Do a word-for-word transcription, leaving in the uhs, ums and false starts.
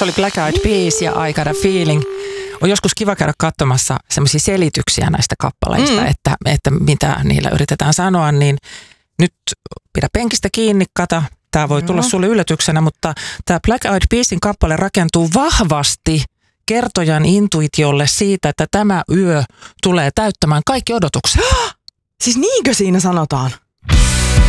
se oli Black Eyed Peas ja I Got a Feeling. On joskus kiva käydä katsomassa semmoisia selityksiä näistä kappaleista, mm. että, että mitä niillä yritetään sanoa, niin nyt pidä penkistä kiinni, kata. Tämä voi tulla sulle yllätyksenä, mutta tämä Black Eyed Peasin kappale rakentuu vahvasti kertojan intuitiolle siitä, että tämä yö tulee täyttämään kaikki odotukset. Siis niinkö siinä sanotaan?